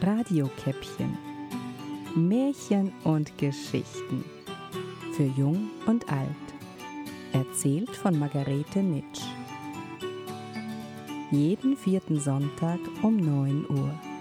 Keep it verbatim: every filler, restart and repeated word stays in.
Radiokäppchen. Märchen und Geschichten. Für Jung und Alt. Erzählt von Margarete Nitsch. Jeden vierten Sonntag um neun Uhr.